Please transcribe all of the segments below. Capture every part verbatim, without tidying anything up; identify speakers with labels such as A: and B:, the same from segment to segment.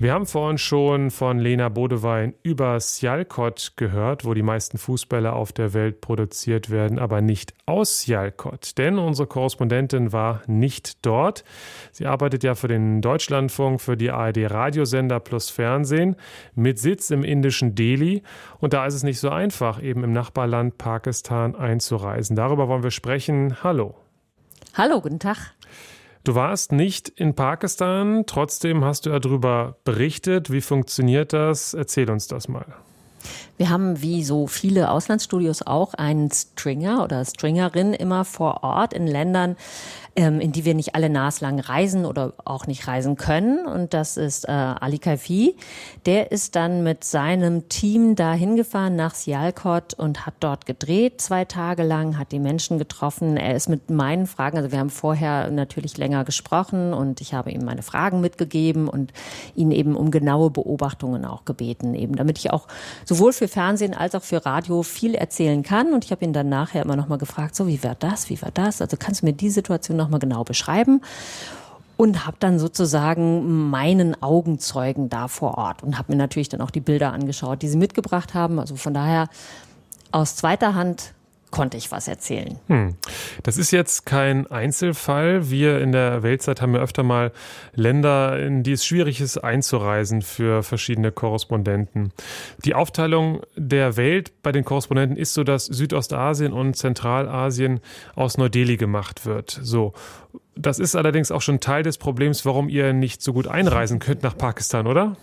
A: Wir haben vorhin schon von Lena Bodewein über Sialkot gehört, wo die meisten Fußbälle auf der Welt produziert werden, aber nicht aus Sialkot. Denn unsere Korrespondentin war nicht dort. Sie arbeitet ja für den Deutschlandfunk, für die A R D-Radiosender plus Fernsehen mit Sitz im indischen Delhi. Und da ist es nicht so einfach, eben im Nachbarland Pakistan einzureisen. Darüber wollen wir sprechen. Hallo.
B: Hallo, guten Tag.
A: Du warst nicht in Pakistan, trotzdem hast du ja darüber berichtet. Wie funktioniert das? Erzähl uns das mal.
B: Wir haben wie so viele Auslandsstudios auch einen Stringer oder Stringerin immer vor Ort in Ländern, in die wir nicht alle naslang reisen oder auch nicht reisen können. Und das ist äh, Ali Kaifi. Der ist dann mit seinem Team da hingefahren nach Sialkot und hat dort gedreht, zwei Tage lang, hat die Menschen getroffen. Er ist mit meinen Fragen, also wir haben vorher natürlich länger gesprochen und ich habe ihm meine Fragen mitgegeben und ihn eben um genaue Beobachtungen auch gebeten, eben damit ich auch sowohl für Fernsehen als auch für Radio viel erzählen kann. Und ich habe ihn dann nachher immer noch mal gefragt, so wie war das, wie war das? Also kannst du mir die Situation noch mal genau beschreiben? Und habe dann sozusagen meinen Augenzeugen da vor Ort und habe mir natürlich dann auch die Bilder angeschaut, die sie mitgebracht haben. Also von daher aus zweiter Hand konnte ich was erzählen.
A: Hm. Das ist jetzt kein Einzelfall. Wir in der Weltzeit haben ja öfter mal Länder, in die es schwierig ist einzureisen für verschiedene Korrespondenten. Die Aufteilung der Welt bei den Korrespondenten ist so, dass Südostasien und Zentralasien aus Neu-Delhi gemacht wird. So. Das ist allerdings auch schon Teil des Problems, warum ihr nicht so gut einreisen könnt nach Pakistan, oder?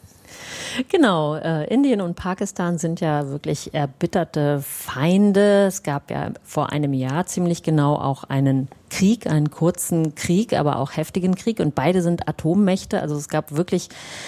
B: Genau, äh, Indien und Pakistan sind ja wirklich erbitterte Feinde. Es gab ja vor einem Jahr ziemlich genau auch einen Krieg, einen kurzen Krieg, aber auch heftigen Krieg. Und beide sind Atommächte. Also es gab wirklich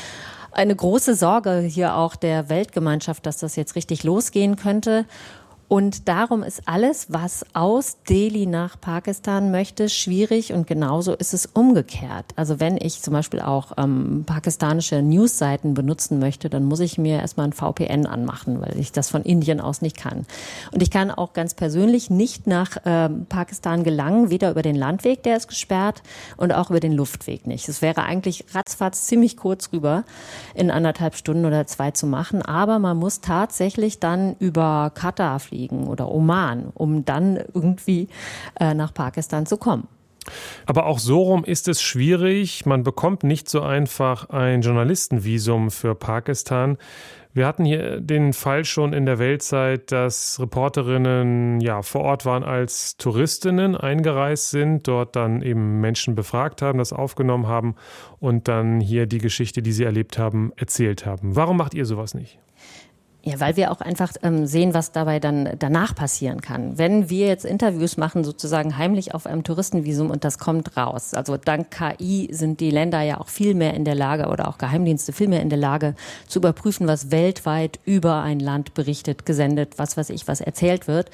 B: eine große Sorge hier auch der Weltgemeinschaft, dass das jetzt richtig losgehen könnte. Und darum ist alles, was aus Delhi nach Pakistan möchte, schwierig und genauso ist es umgekehrt. Also wenn ich zum Beispiel auch ähm, pakistanische Newsseiten benutzen möchte, dann muss ich mir erstmal ein V P N anmachen, weil ich das von Indien aus nicht kann. Und ich kann auch ganz persönlich nicht nach ähm, Pakistan gelangen, weder über den Landweg, der ist gesperrt, und auch über den Luftweg nicht. Es wäre eigentlich ratzfatz ziemlich kurz rüber, in anderthalb Stunden oder zwei zu machen, aber man muss tatsächlich dann über Katar fliegen oder Oman, um dann irgendwie äh, nach Pakistan zu kommen.
A: Aber auch so rum ist es schwierig. Man bekommt nicht so einfach ein Journalistenvisum für Pakistan. Wir hatten hier den Fall schon in der Weltzeit, dass Reporterinnen ja vor Ort waren als Touristinnen eingereist sind, dort dann eben Menschen befragt haben, das aufgenommen haben und dann hier die Geschichte, die sie erlebt haben, erzählt haben. Warum macht ihr sowas nicht?
B: Ja, weil wir auch einfach ähm, sehen, was dabei dann danach passieren kann. Wenn wir jetzt Interviews machen, sozusagen heimlich auf einem Touristenvisum und das kommt raus. Also dank K I sind die Länder ja auch viel mehr in der Lage oder auch Geheimdienste viel mehr in der Lage zu überprüfen, was weltweit über ein Land berichtet, gesendet, was weiß ich, was erzählt wird.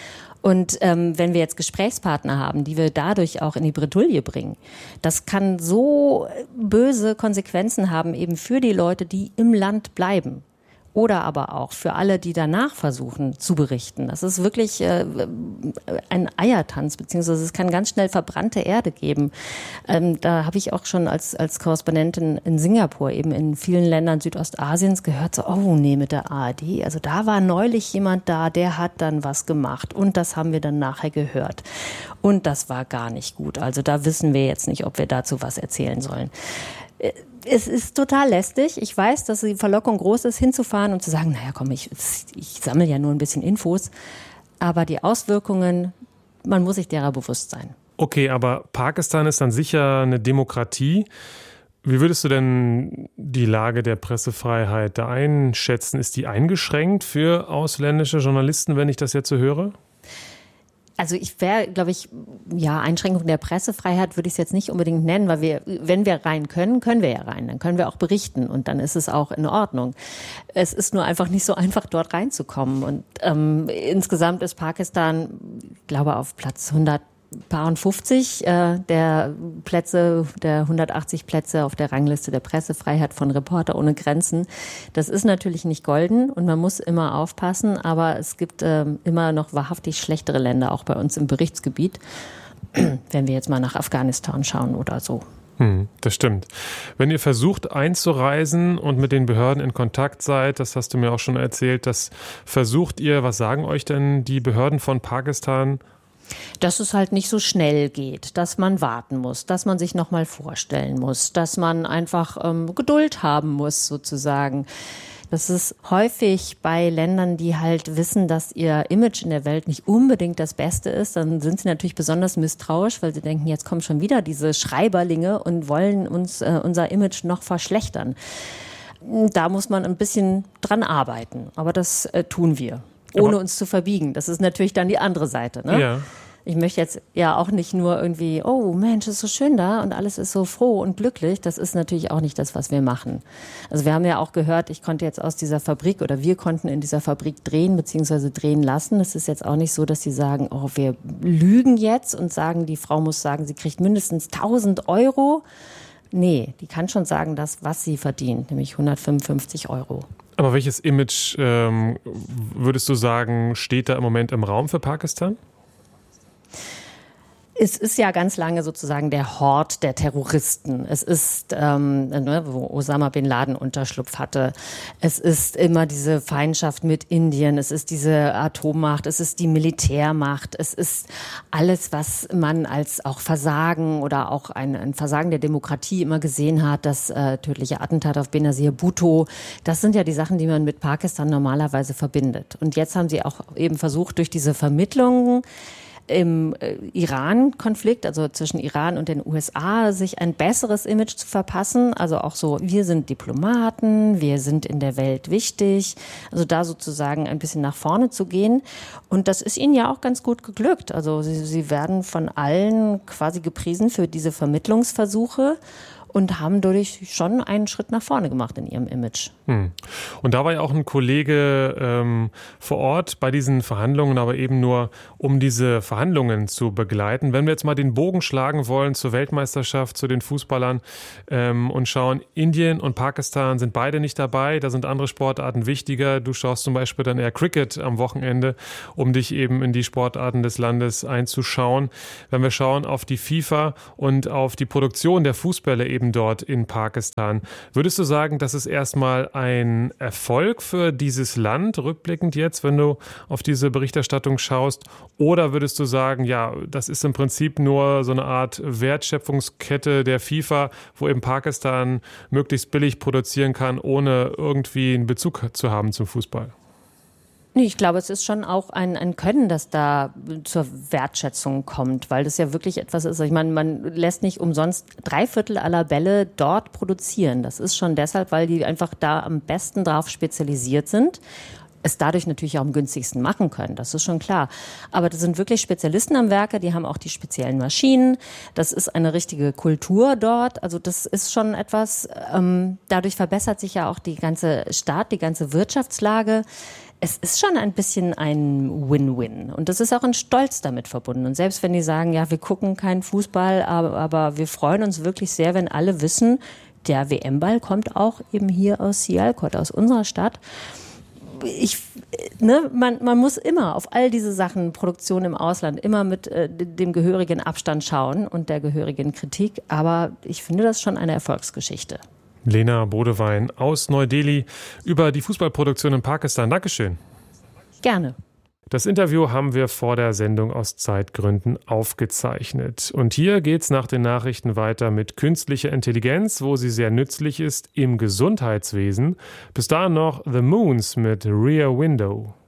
B: Und ähm, wenn wir jetzt Gesprächspartner haben, die wir dadurch auch in die Bredouille bringen, das kann so böse Konsequenzen haben eben für die Leute, die im Land bleiben. Oder aber auch für alle, die danach versuchen zu berichten. Das ist wirklich äh, ein Eiertanz, beziehungsweise es kann ganz schnell verbrannte Erde geben. Ähm, da habe ich auch schon als, als Korrespondentin in Singapur, eben in vielen Ländern Südostasiens gehört, so, oh nee, mit der A R D. Also da war neulich jemand da, der hat dann was gemacht und das haben wir dann nachher gehört. Und das war gar nicht gut. Also da wissen wir jetzt nicht, ob wir dazu was erzählen sollen. Es ist total lästig. Ich weiß, dass die Verlockung groß ist, hinzufahren und zu sagen, naja, komm, ich, ich sammle ja nur ein bisschen Infos. Aber die Auswirkungen, man muss sich derer bewusst sein.
A: Okay, aber Pakistan ist dann sicher eine Demokratie. Wie würdest du denn die Lage der Pressefreiheit da einschätzen? Ist die eingeschränkt für ausländische Journalisten, wenn ich das jetzt so höre?
B: Also ich wäre, glaube ich, ja, Einschränkung der Pressefreiheit würde ich es jetzt nicht unbedingt nennen, weil wir, wenn wir rein können, können wir ja rein. Dann können wir auch berichten und dann ist es auch in Ordnung. Es ist nur einfach nicht so einfach, dort reinzukommen. Und ähm, insgesamt ist Pakistan, ich glaube, auf Platz hundertfünfzig äh, der Plätze, der hundertachtzig Plätze auf der Rangliste der Pressefreiheit von Reporter ohne Grenzen. Das ist natürlich nicht golden und man muss immer aufpassen, aber es gibt äh, immer noch wahrhaftig schlechtere Länder, auch bei uns im Berichtsgebiet, wenn wir jetzt mal nach Afghanistan schauen oder so.
A: Hm, das stimmt. Wenn ihr versucht einzureisen und mit den Behörden in Kontakt seid, das hast du mir auch schon erzählt, das versucht ihr, was sagen euch denn die Behörden von Pakistan?
B: Dass es halt nicht so schnell geht, dass man warten muss, dass man sich nochmal vorstellen muss, dass man einfach ähm, Geduld haben muss sozusagen. Das ist häufig bei Ländern, die halt wissen, dass ihr Image in der Welt nicht unbedingt das Beste ist, dann sind sie natürlich besonders misstrauisch, weil sie denken, jetzt kommen schon wieder diese Schreiberlinge und wollen uns äh, unser Image noch verschlechtern. Da muss man ein bisschen dran arbeiten, aber das äh, tun wir, ohne aber uns zu verbiegen. Das ist natürlich dann die andere Seite, ne?
A: Ja.
B: Ich möchte jetzt ja auch nicht nur irgendwie, oh Mensch, ist so schön da und alles ist so froh und glücklich. Das ist natürlich auch nicht das, was wir machen. Also wir haben ja auch gehört, ich konnte jetzt aus dieser Fabrik oder wir konnten in dieser Fabrik drehen bzw. drehen lassen. Es ist jetzt auch nicht so, dass sie sagen, oh, wir lügen jetzt und sagen, die Frau muss sagen, sie kriegt mindestens tausend Euro. Nee, die kann schon sagen, das, was sie verdient, nämlich hundertfünfundfünfzig Euro.
A: Aber welches Image, ähm, würdest du sagen, steht da im Moment im Raum für Pakistan?
B: Es ist ja ganz lange sozusagen der Hort der Terroristen. Es ist, ähm, ne, wo Osama bin Laden Unterschlupf hatte. Es ist immer diese Feindschaft mit Indien. Es ist diese Atommacht. Es ist die Militärmacht. Es ist alles, was man als auch Versagen oder auch ein, ein Versagen der Demokratie immer gesehen hat. Das äh, tödliche Attentat auf Benazir Bhutto. Das sind ja die Sachen, die man mit Pakistan normalerweise verbindet. Und jetzt haben sie auch eben versucht, durch diese Vermittlungen im Iran-Konflikt, also zwischen Iran und den U S A, sich ein besseres Image zu verpassen. Also auch so, wir sind Diplomaten, wir sind in der Welt wichtig. Also da sozusagen ein bisschen nach vorne zu gehen. Und das ist ihnen ja auch ganz gut geglückt. Also sie, sie werden von allen quasi gepriesen für diese Vermittlungsversuche und haben dadurch schon einen Schritt nach vorne gemacht in ihrem Image.
A: Hm. Und da war ja auch ein Kollege ähm, vor Ort bei diesen Verhandlungen, aber eben nur, um diese Verhandlungen zu begleiten. Wenn wir jetzt mal den Bogen schlagen wollen zur Weltmeisterschaft, zu den Fußballern ähm, und schauen, Indien und Pakistan sind beide nicht dabei, da sind andere Sportarten wichtiger. Du schaust zum Beispiel dann eher Cricket am Wochenende, um dich eben in die Sportarten des Landes einzuschauen. Wenn wir schauen auf die FIFA und auf die Produktion der Fußbälle eben dort in Pakistan. Würdest du sagen, das ist erstmal ein Erfolg für dieses Land, rückblickend jetzt, wenn du auf diese Berichterstattung schaust? Oder würdest du sagen, ja, das ist im Prinzip nur so eine Art Wertschöpfungskette der FIFA, wo eben Pakistan möglichst billig produzieren kann, ohne irgendwie einen Bezug zu haben zum Fußball?
B: Nee, ich glaube, es ist schon auch ein, ein Können, das da zur Wertschätzung kommt, weil das ja wirklich etwas ist. Ich meine, man lässt nicht umsonst drei Viertel aller Bälle dort produzieren. Das ist schon deshalb, weil die einfach da am besten drauf spezialisiert sind. Es dadurch natürlich auch am günstigsten machen können, das ist schon klar. Aber das sind wirklich Spezialisten am Werke, die haben auch die speziellen Maschinen. Das ist eine richtige Kultur dort. Also das ist schon etwas, ähm, dadurch verbessert sich ja auch die ganze Stadt, die ganze Wirtschaftslage. Es ist schon ein bisschen ein Win-Win und das ist auch ein Stolz damit verbunden. Und selbst wenn die sagen, ja, wir gucken keinen Fußball, aber, aber wir freuen uns wirklich sehr, wenn alle wissen, der W M-Ball kommt auch eben hier aus Sialkot, aus unserer Stadt. Ich, ne, man, man muss immer auf all diese Sachen, Produktion im Ausland, immer mit äh, dem gehörigen Abstand schauen und der gehörigen Kritik. Aber ich finde das schon eine Erfolgsgeschichte.
A: Lena Bodewein aus Neu-Delhi über die Fußballproduktion in Pakistan. Dankeschön.
B: Gerne.
A: Das Interview haben wir vor der Sendung aus Zeitgründen aufgezeichnet. Und hier geht's nach den Nachrichten weiter mit künstlicher Intelligenz, wo sie sehr nützlich ist im Gesundheitswesen. Bis dahin noch The Moons mit Rear Window.